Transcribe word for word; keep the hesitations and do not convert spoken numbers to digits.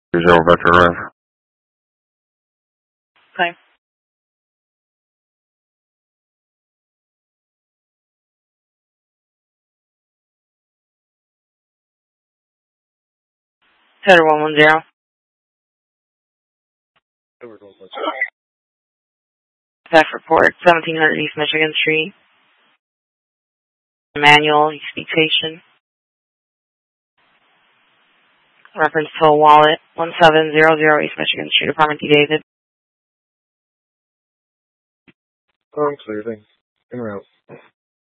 Zero Vector Drive. Okay. Header one one zero. Back report, seventeen hundred East Michigan Street. Manual, you speak station. Reference to a wallet, one seven zero zero East Michigan Street, apartment D. David. Oh, I'm clear, thanks. En route.